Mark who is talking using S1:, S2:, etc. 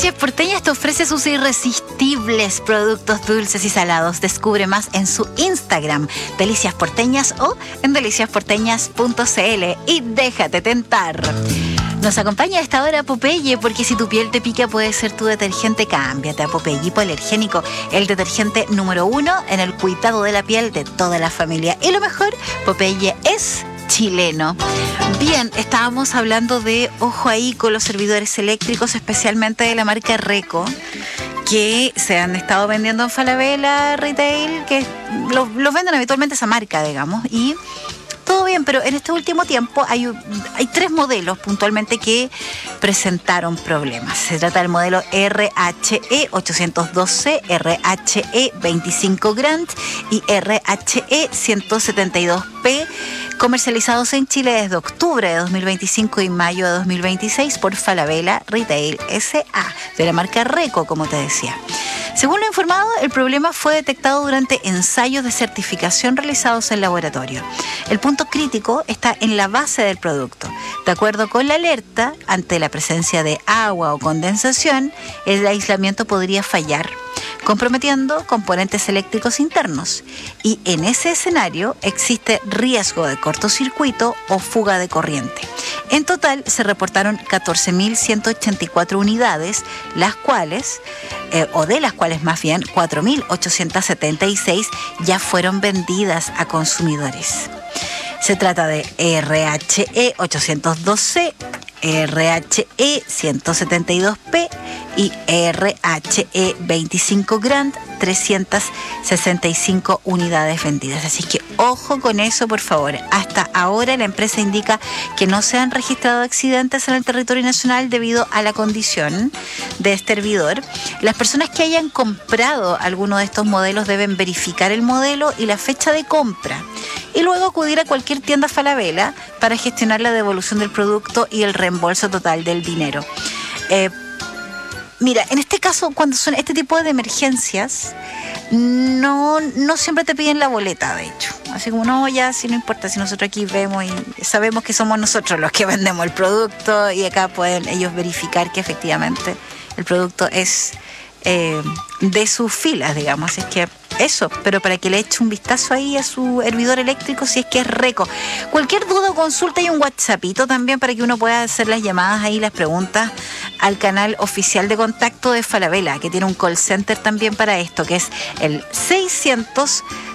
S1: Delicias Porteñas te ofrece sus irresistibles productos dulces y salados. Descubre más en su Instagram, Delicias Porteñas, o en deliciasporteñas.cl y déjate tentar. Nos acompaña a esta hora Popeye, porque si tu piel te pica puede ser tu detergente. Cámbiate a Popeye Hipoalergénico, el detergente número 1 en el cuidado de la piel de toda la familia. Y lo mejor, Popeye es chileno. Bien, estábamos hablando de, ojo ahí con los servidores eléctricos, especialmente de la marca Reco, que se han estado vendiendo en Falabella Retail, que los venden habitualmente esa marca, digamos, y todo bien, pero en este último tiempo hay 3 modelos puntualmente que presentaron problemas. Se trata del modelo RHE 812, RHE 25 Grand y RHE 172P, comercializados en Chile desde octubre de 2025 y mayo de 2026 por Falabella Retail S.A., de la marca Reco, como te decía. Según lo informado, el problema fue detectado durante ensayos de certificación realizados en laboratorio. El punto crítico está en la base del producto. De acuerdo con la alerta, ante la presencia de agua o condensación, el aislamiento podría fallar, comprometiendo componentes eléctricos internos. Y en ese escenario existe riesgo de cortocircuito o fuga de corriente. En total se reportaron 14.184 unidades, las cuales, de las cuales más bien 4.876 ya fueron vendidas a consumidores. Se trata de RHE 812, RHE 172P y RHE 25 Grand, 365 unidades vendidas. Así que ojo con eso, por favor. Hasta ahora la empresa indica que no se han registrado accidentes en el territorio nacional debido a la condición de este hervidor. Las personas que hayan comprado alguno de estos modelos deben verificar el modelo y la fecha de compra, y luego acudir a cualquier tienda Falabella para gestionar la devolución del producto y el reembolso total del dinero. Mira, en este caso, cuando son este tipo de emergencias, no siempre te piden la boleta, de hecho. Así como, no, ya, si no importa, si nosotros aquí vemos y sabemos que somos nosotros los que vendemos el producto, y acá pueden ellos verificar que efectivamente el producto es de sus filas, digamos. Así es que eso, pero para que le eche un vistazo ahí a su hervidor eléctrico, si es que es Reco. Cualquier duda o consulta, hay un WhatsAppito también para que uno pueda hacer las llamadas ahí, las preguntas al canal oficial de contacto de Falabella, que tiene un call center también para esto, que es el 600